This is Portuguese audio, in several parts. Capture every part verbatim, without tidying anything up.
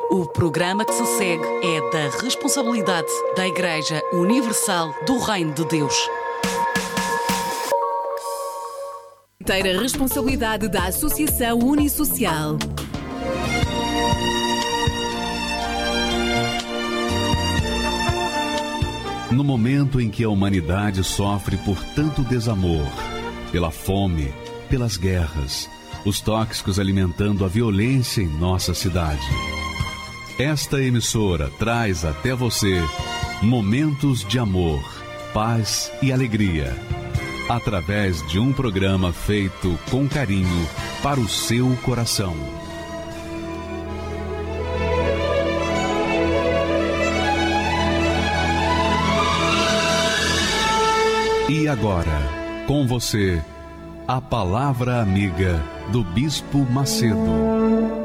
O programa que se segue é da responsabilidade da Igreja Universal do Reino de Deus. Inteira responsabilidade da Associação Unisocial. No momento em que a humanidade sofre por tanto desamor, pela fome, pelas guerras, os tóxicos alimentando a violência em nossa cidade, esta emissora traz até você momentos de amor, paz e alegria, através de um programa feito com carinho para o seu coração. E agora, com você, a Palavra Amiga do Bispo Macedo.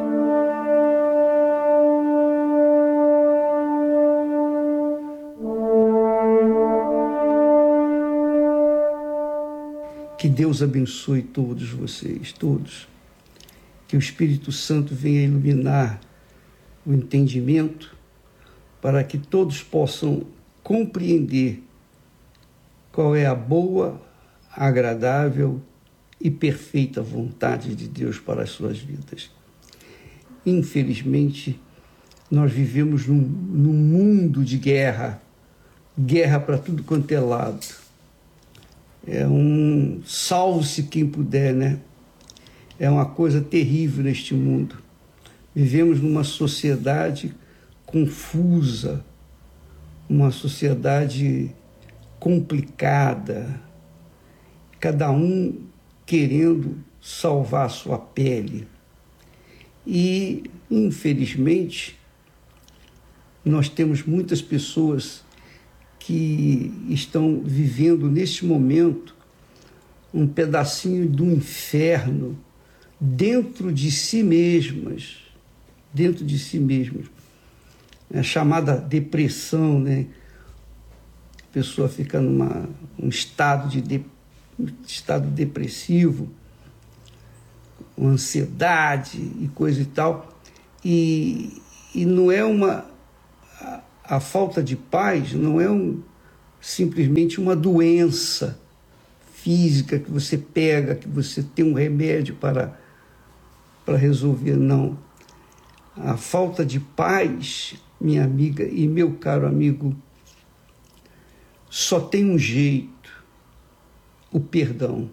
Que Deus abençoe todos vocês, todos. Que o Espírito Santo venha iluminar o entendimento para que todos possam compreender qual é a boa, agradável e perfeita vontade de Deus para as suas vidas. Infelizmente, nós vivemos num, num mundo de guerra, guerra para tudo quanto é lado. É um salve-se quem puder, né? É uma coisa terrível neste mundo. Vivemos numa sociedade confusa, uma sociedade complicada, cada um querendo salvar a sua pele. E, infelizmente, nós temos muitas pessoas que estão vivendo neste momento um pedacinho do inferno dentro de si mesmas, dentro de si mesmas. É a chamada depressão, né? A pessoa fica numa um estado de, de um estado depressivo, uma ansiedade e coisa e tal, e, e não é uma a, a falta de paz não é um, simplesmente uma doença física que você pega, que você tem um remédio para, para resolver, não. A falta de paz, minha amiga e meu caro amigo, só tem um jeito: o perdão.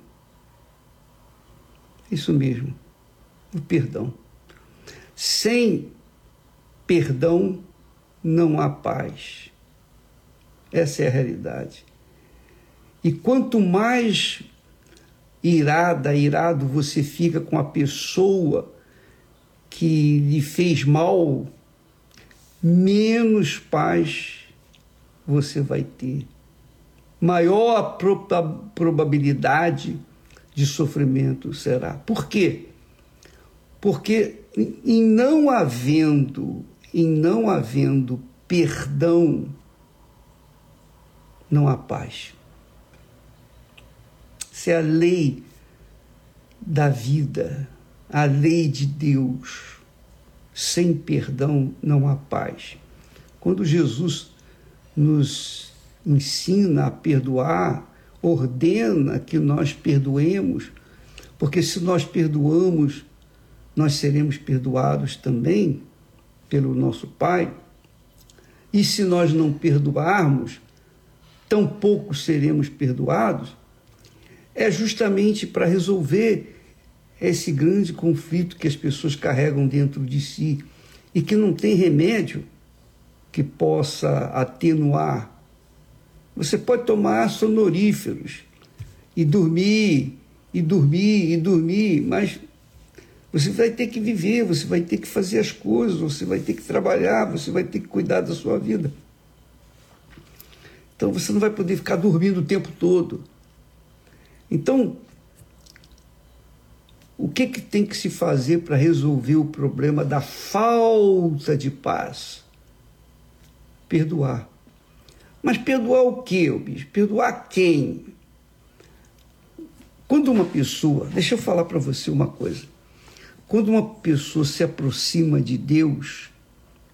Isso mesmo, o perdão. Sem perdão não há paz. Essa é a realidade. E quanto mais irada, irado você fica com a pessoa que lhe fez mal, menos paz você vai ter. Maior a proba- probabilidade de sofrimento será. Por quê? Porque em não havendo, em não havendo perdão, não há paz. Essa é a lei da vida, a lei de Deus. Sem perdão não há paz. Quando Jesus nos ensina a perdoar, ordena que nós perdoemos, porque se nós perdoamos, nós seremos perdoados também pelo nosso Pai. E se nós não perdoarmos, tampouco seremos perdoados. É justamente para resolver esse grande conflito que as pessoas carregam dentro de si e que não tem remédio que possa atenuar. Você pode tomar sonoríferos e dormir, e dormir, e dormir, mas você vai ter que viver, você vai ter que fazer as coisas, você vai ter que trabalhar, você vai ter que cuidar da sua vida. Então você não vai poder ficar dormindo o tempo todo. Então, o que, que tem que se fazer para resolver o problema da falta de paz? Perdoar. Mas perdoar o quê, bicho? Perdoar quem? Quando uma pessoa... Deixa eu falar para você uma coisa. Quando uma pessoa se aproxima de Deus,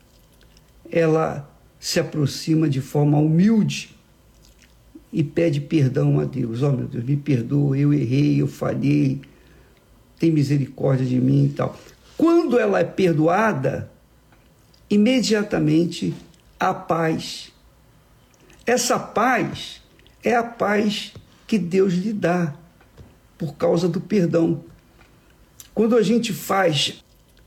ela se aproxima de forma humilde e pede perdão a Deus. Ó, oh, meu Deus, me perdoa, eu errei, eu falhei, tem misericórdia de mim e tal. Quando ela é perdoada, imediatamente há paz. Essa paz é a paz que Deus lhe dá por causa do perdão. Quando a gente faz,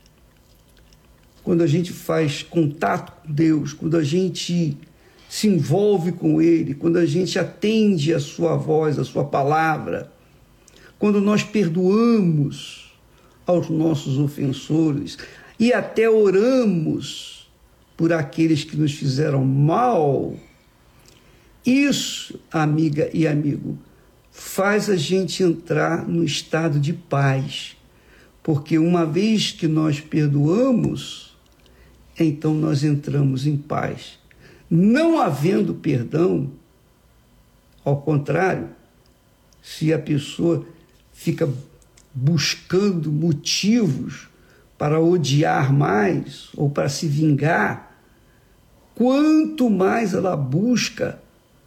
quando a gente faz contato com Deus, quando a gente se envolve com Ele, quando a gente atende a sua voz, a sua palavra, quando nós perdoamos aos nossos ofensores e até oramos por aqueles que nos fizeram mal, isso, amiga e amigo, faz a gente entrar no estado de paz. Porque uma vez que nós perdoamos, então nós entramos em paz. Não havendo perdão, ao contrário, se a pessoa fica buscando motivos para odiar mais ou para se vingar, quanto mais ela busca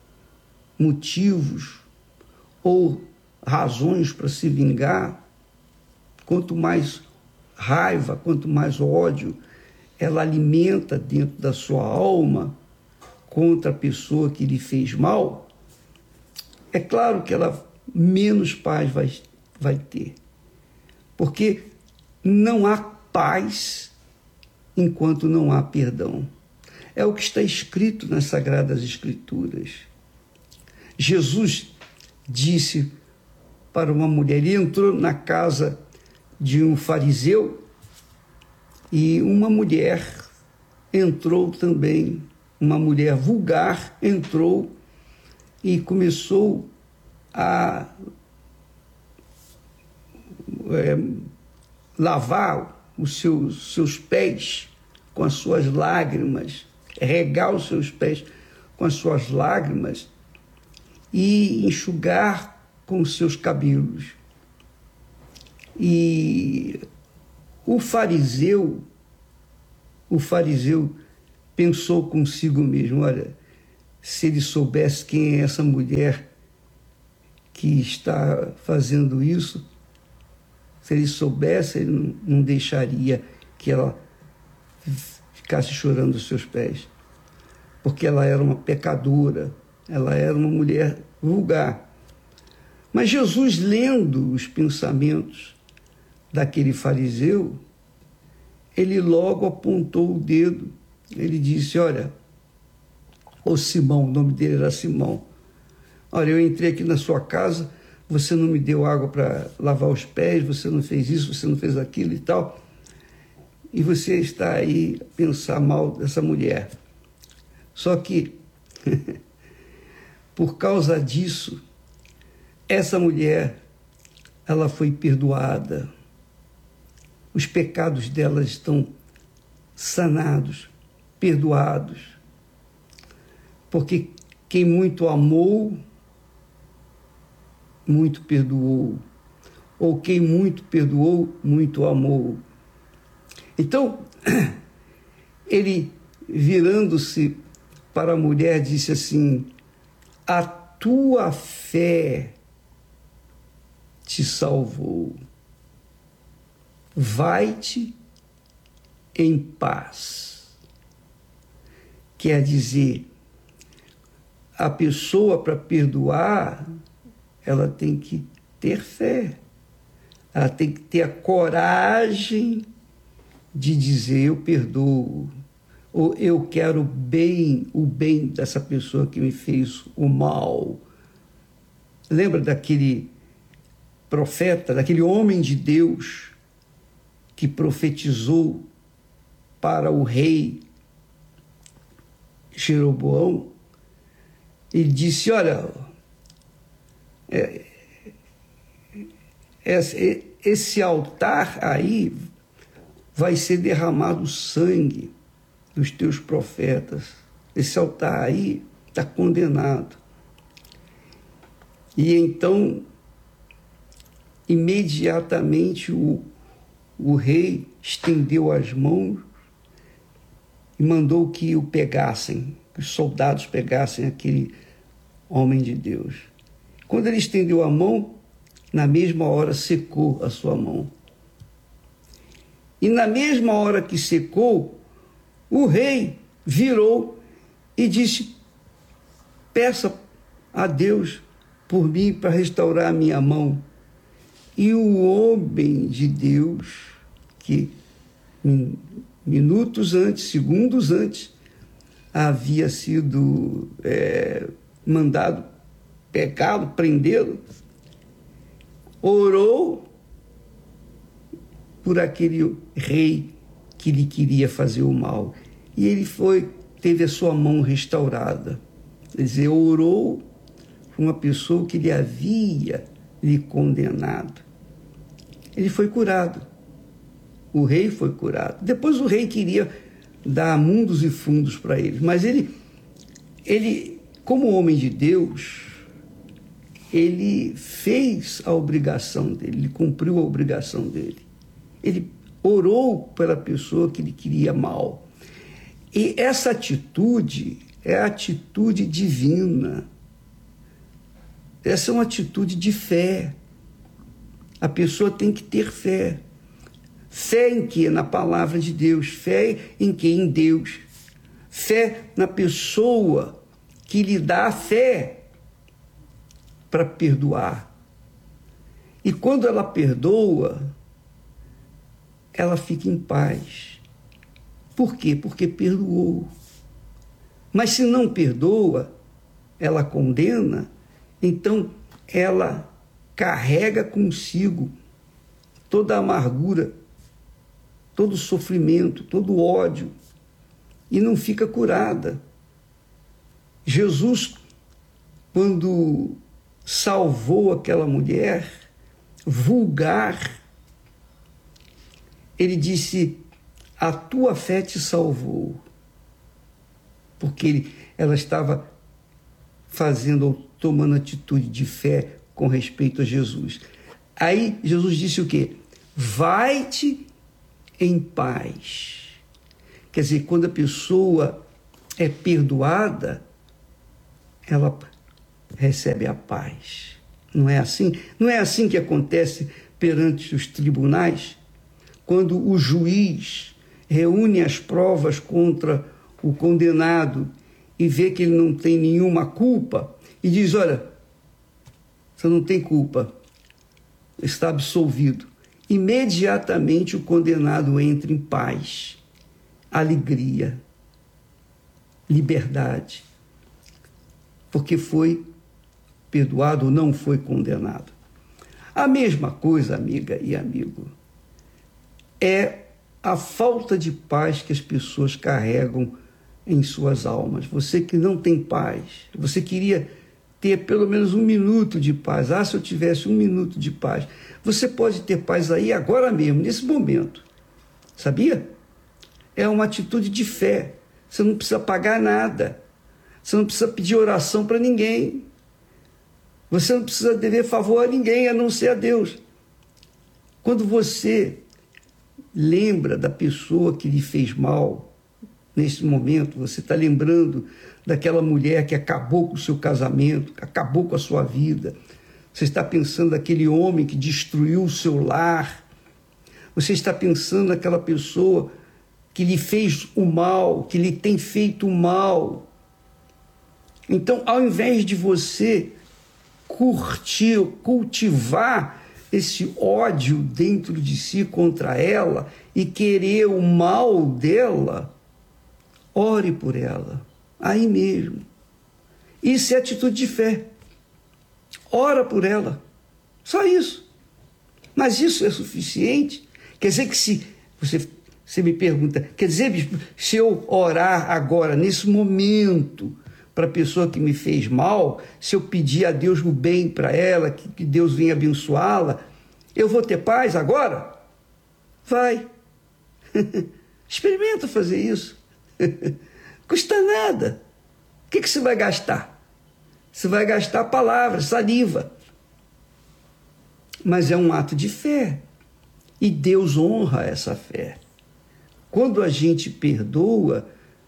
motivos ou razões para se vingar, quanto mais raiva, quanto mais ódio ela alimenta dentro da sua alma contra a pessoa que lhe fez mal, é claro que ela menos paz vai, vai ter. Porque não há paz enquanto não há perdão. É o que está escrito nas Sagradas Escrituras. Jesus disse para uma mulher, ele entrou na casa de um fariseu e uma mulher entrou também, uma mulher vulgar entrou e começou a é, lavar os seus, seus pés com as suas lágrimas, regar os seus pés com as suas lágrimas e enxugar com os seus cabelos. E o fariseu, o fariseu pensou consigo mesmo, olha, se ele soubesse quem é essa mulher que está fazendo isso, se ele soubesse, ele não, não deixaria que ela ficasse chorando aos seus pés, porque ela era uma pecadora, ela era uma mulher vulgar. Mas Jesus, lendo os pensamentos daquele fariseu, ele logo apontou o dedo, ele disse, olha, ô Simão, o nome dele era Simão, olha, eu entrei aqui na sua casa, você não me deu água para lavar os pés, você não fez isso, você não fez aquilo e tal, e você está aí a pensar mal dessa mulher. Só que, por causa disso, essa mulher, ela foi perdoada. Os pecados dela estão sanados, perdoados. Porque quem muito amou, muito perdoou. Ou quem muito perdoou, muito amou. Então, ele, virando-se para a mulher, disse assim, a tua fé te salvou. Vai-te em paz. Quer dizer, a pessoa, para perdoar, ela tem que ter fé. Ela tem que ter a coragem de dizer, eu perdoo, ou eu quero bem, o bem dessa pessoa que me fez o mal. Lembra daquele profeta, daquele homem de Deus que profetizou para o rei Jeroboão? Ele disse, olha, é, é, esse altar aí vai ser derramado sangue dos teus profetas. Esse altar aí está condenado. E então, imediatamente, o, o rei estendeu as mãos e mandou que o pegassem, que os soldados pegassem aquele homem de Deus. Quando ele estendeu a mão, na mesma hora secou a sua mão. E na mesma hora que secou, o rei virou e disse: peça a Deus por mim para restaurar a minha mão. E o homem de Deus, que minutos antes, segundos antes, havia sido é, mandado pegá-lo, prendê-lo, orou por aquele rei que lhe queria fazer o mal. E ele foi, teve a sua mão restaurada. Quer dizer, orou por uma pessoa que lhe havia lhe condenado. Ele foi curado. O rei foi curado. Depois o rei queria dar mundos e fundos para ele. Mas ele, ele, como homem de Deus, ele fez a obrigação dele, ele cumpriu a obrigação dele. Ele orou pela pessoa que ele queria mal. E essa atitude é a atitude divina. Essa é uma atitude de fé. A pessoa tem que ter fé. Fé em quê? Na palavra de Deus. Fé em quê? Em Deus. Fé na pessoa que lhe dá a fé para perdoar. E quando ela perdoa, ela fica em paz. Por quê? Porque perdoou. Mas se não perdoa, ela condena, então ela carrega consigo toda a amargura, todo o sofrimento, todo o ódio, e não fica curada. Jesus, quando salvou aquela mulher vulgar, ele disse: a tua fé te salvou. Porque ele, ela estava fazendo, tomando atitude de fé com respeito a Jesus. Aí Jesus disse o quê? Vai-te em paz. Quer dizer, quando a pessoa é perdoada, ela recebe a paz. Não é assim? Não é assim que acontece perante os tribunais? Quando o juiz reúne as provas contra o condenado e vê que ele não tem nenhuma culpa e diz: olha, você não tem culpa, está absolvido. Imediatamente o condenado entra em paz, alegria, liberdade, porque foi perdoado ou não foi condenado. A mesma coisa, amiga e amigo, é a falta de paz que as pessoas carregam em suas almas. Você que não tem paz, você queria ter pelo menos um minuto de paz. Ah, se eu tivesse um minuto de paz. Você pode ter paz aí agora mesmo, nesse momento. Sabia? É uma atitude de fé. Você não precisa pagar nada. Você não precisa pedir oração para ninguém. Você não precisa dever favor a ninguém, a não ser a Deus. Quando você lembra da pessoa que lhe fez mal, nesse momento, você está lembrando daquela mulher que acabou com o seu casamento, que acabou com a sua vida. Você está pensando daquele homem que destruiu o seu lar. Você está pensando naquela pessoa que lhe fez o mal, que lhe tem feito o mal. Então, ao invés de você curtir, cultivar esse ódio dentro de si contra ela e querer o mal dela, ore por ela, aí mesmo. Isso é atitude de fé. Ora por ela. Só isso. Mas isso é suficiente? Quer dizer que se... Você, você me pergunta, quer dizer, se eu orar agora, nesse momento, para a pessoa que me fez mal, se eu pedir a Deus o bem para ela, que, que Deus venha abençoá-la, eu vou ter paz agora? Vai. Experimenta fazer isso. Custa nada. O que, que você vai gastar? Você vai gastar palavras, saliva. Mas é um ato de fé. E Deus honra essa fé. Quando a gente perdoa,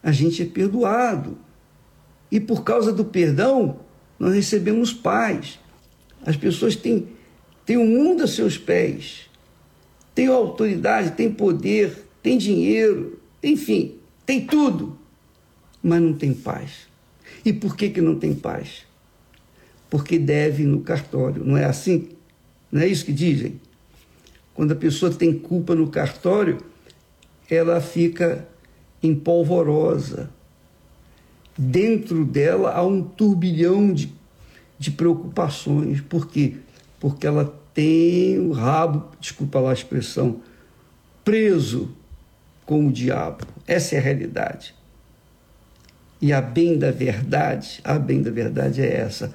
a gente é perdoado. E por causa do perdão, nós recebemos paz. As pessoas têm, têm o mundo a seus pés, têm autoridade, têm poder, têm dinheiro, enfim, tem tudo, mas não tem paz. E por que que não tem paz? Porque deve no cartório, não é assim? Não é isso que dizem? Quando a pessoa tem culpa no cartório, ela fica empolvorosa. Dentro dela há um turbilhão de, de preocupações. Por quê? Porque ela tem o rabo, desculpa lá a expressão, preso com o diabo. Essa é a realidade. E a bem da verdade, a bem da verdade é essa.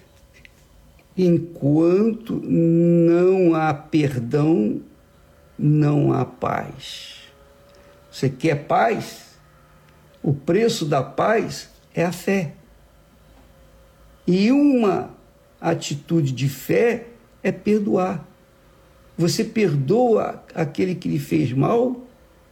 Enquanto não há perdão, não há paz. Você quer paz? O preço da paz é a fé. E uma atitude de fé é perdoar. Você perdoa aquele que lhe fez mal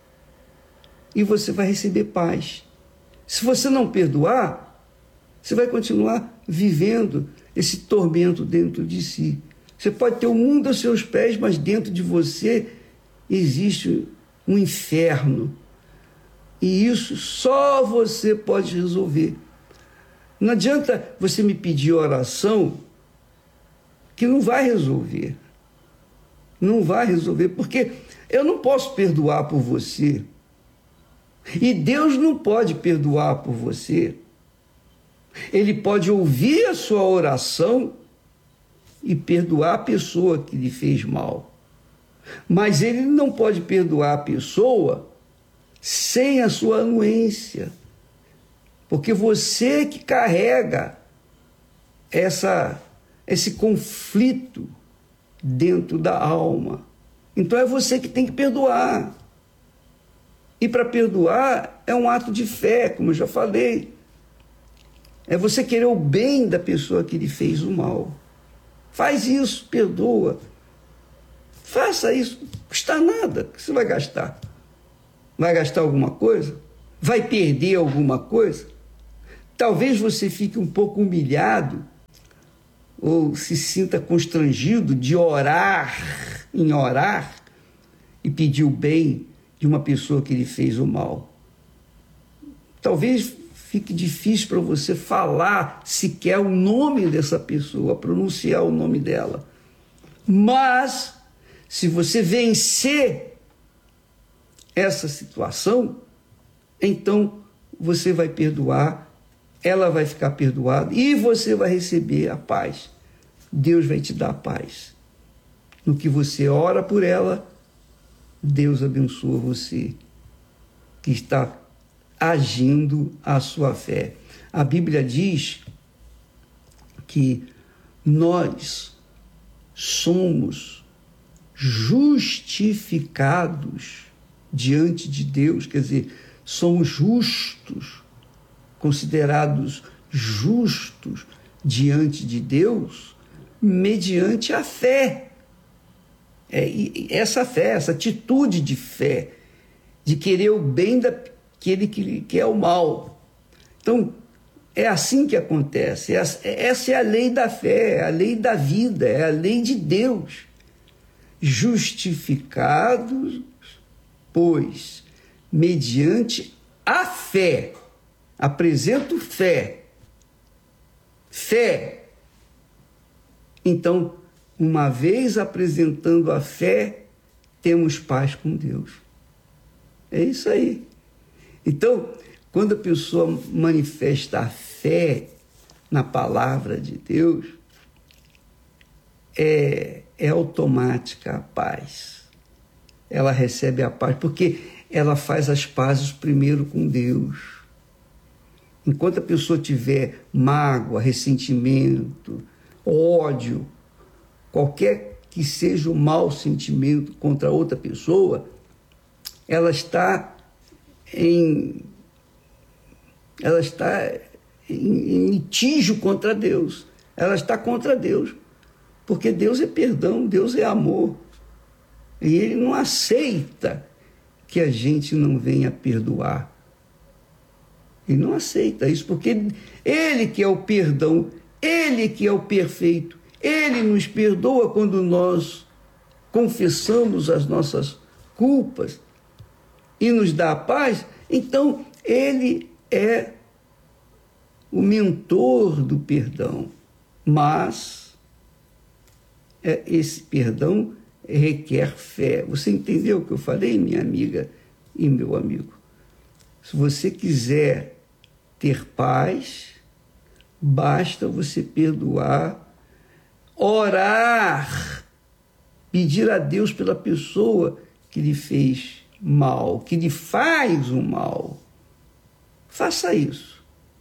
e você vai receber paz. Se você não perdoar, você vai continuar vivendo esse tormento dentro de si. Você pode ter o mundo aos seus pés, mas dentro de você existe um inferno. E isso só você pode resolver. Não adianta você me pedir oração que não vai resolver. Não vai resolver, porque eu não posso perdoar por você. E Deus não pode perdoar por você. Ele pode ouvir a sua oração e perdoar a pessoa que lhe fez mal. Mas ele não pode perdoar a pessoa sem a sua anuência. Porque você que carrega essa, esse conflito dentro da alma. Então é você que tem que perdoar. E para perdoar é um ato de fé, como eu já falei. É você querer o bem da pessoa que lhe fez o mal. Faz isso, perdoa. Faça isso, não custa nada. O que você vai gastar? Vai gastar alguma coisa? Vai perder alguma coisa? Talvez você fique um pouco humilhado ou se sinta constrangido de orar, em orar, e pedir o bem de uma pessoa que lhe fez o mal. Talvez fique difícil para você falar sequer o nome dessa pessoa, pronunciar o nome dela. Mas, se você vencer essa situação, então você vai perdoar, ela vai ficar perdoada e você vai receber a paz. Deus vai te dar a paz. No que você ora por ela, Deus abençoa você, que está agindo a sua fé. A Bíblia diz que nós somos justificados diante de Deus, quer dizer, somos justos, considerados justos diante de Deus, mediante a fé. É, e essa fé, essa atitude de fé, de querer o bem daquele que quer o mal. Então, é assim que acontece. Essa é a lei da fé, a lei da vida, é a lei de Deus. Justificados, pois, mediante a fé, apresento fé. Fé. Então, uma vez apresentando a fé, temos paz com Deus. É isso aí. Então, quando a pessoa manifesta a fé na palavra de Deus, é, é automática a paz. Ela recebe a paz, porque ela faz as pazes primeiro com Deus. Enquanto a pessoa tiver mágoa, ressentimento, ódio, qualquer que seja o mau sentimento contra outra pessoa, ela está em, ela está em, em litígio contra Deus. Ela está contra Deus, porque Deus é perdão, Deus é amor. E Ele não aceita que a gente não venha perdoar. E não aceita isso, porque ele que é o perdão, ele que é o perfeito, ele nos perdoa quando nós confessamos as nossas culpas e nos dá a paz. Então, ele é o mentor do perdão, mas é, esse perdão requer fé. Você entendeu o que eu falei, minha amiga e meu amigo? Se você quiser ter paz, basta você perdoar, orar, pedir a Deus pela pessoa que lhe fez mal, que lhe faz o mal. Faça isso.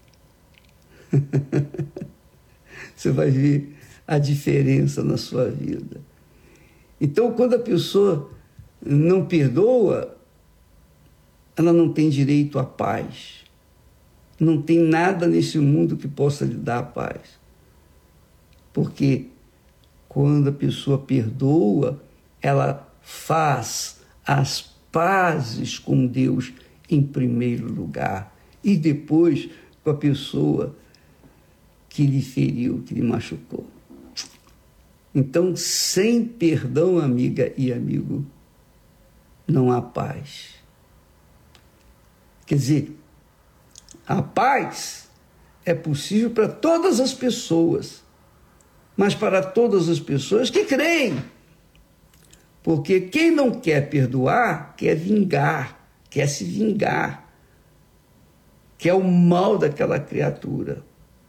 Você vai ver a diferença na sua vida. Então, quando a pessoa não perdoa, ela não tem direito à paz. Não tem nada nesse mundo que possa lhe dar a paz. Porque quando a pessoa perdoa, ela faz as pazes com Deus em primeiro lugar e depois com a pessoa que lhe feriu, que lhe machucou. Então, sem perdão, amiga e amigo, não há paz. Quer dizer, a paz é possível para todas as pessoas, mas para todas as pessoas que creem. Porque quem não quer perdoar, quer vingar, quer se vingar, quer o mal daquela criatura.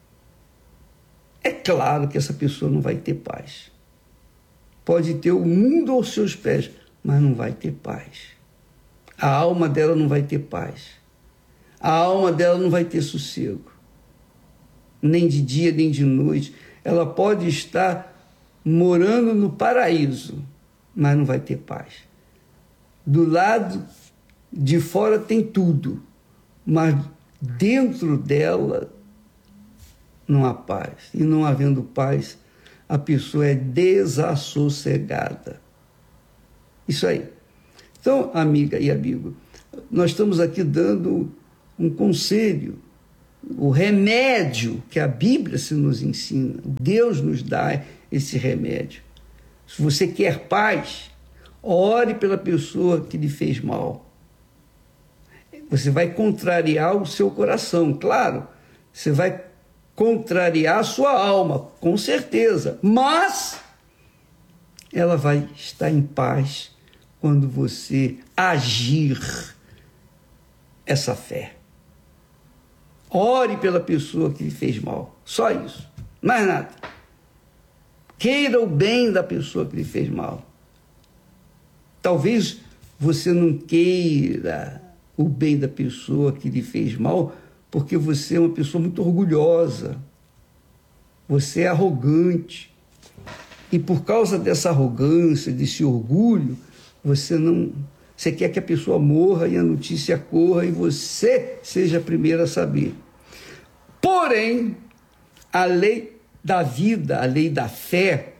É claro que essa pessoa não vai ter paz. Pode ter o mundo aos seus pés, mas não vai ter paz. A alma dela não vai ter paz. A alma dela não vai ter sossego. Nem de dia, nem de noite. Ela pode estar morando no paraíso, mas não vai ter paz. Do lado de fora tem tudo, mas dentro dela não há paz. E não havendo paz, a pessoa é desassossegada. Isso aí. Então, amiga e amigo, nós estamos aqui dando um conselho, o remédio que a Bíblia se nos ensina. Deus nos dá esse remédio. Se você quer paz, ore pela pessoa que lhe fez mal. Você vai contrariar o seu coração, claro. Você vai contrariar a sua alma, com certeza. Mas ela vai estar em paz quando você agir essa fé. Ore pela pessoa que lhe fez mal. Só isso. Mais nada. Queira o bem da pessoa que lhe fez mal. Talvez você não queira o bem da pessoa que lhe fez mal porque você é uma pessoa muito orgulhosa. Você é arrogante. E por causa dessa arrogância, desse orgulho, você não... Você quer que a pessoa morra e a notícia corra e você seja a primeira a saber. Porém, a lei da vida, a lei da fé,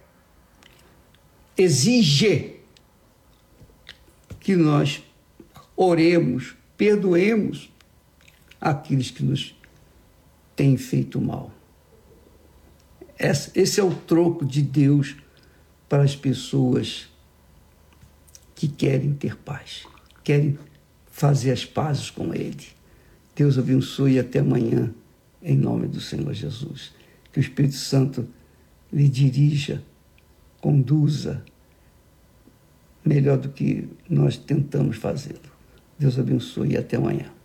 exige que nós oremos, perdoemos aqueles que nos têm feito mal. Esse é o troco de Deus para as pessoas que querem ter paz, querem fazer as pazes com Ele. Deus abençoe e até amanhã, em nome do Senhor Jesus. Que o Espírito Santo lhe dirija, conduza, melhor do que nós tentamos fazê-lo. Deus abençoe e até amanhã.